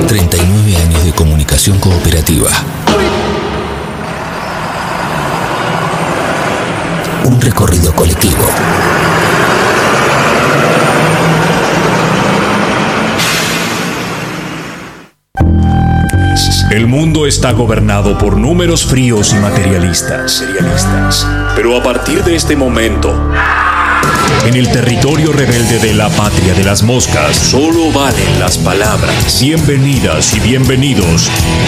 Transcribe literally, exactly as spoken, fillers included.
treinta y nueve años de comunicación cooperativa. Un recorrido colectivo. El mundo está gobernado por números fríos y materialistas. Pero a partir de este momento, en el territorio rebelde de la patria de las moscas, solo valen las palabras. Bienvenidas y bienvenidos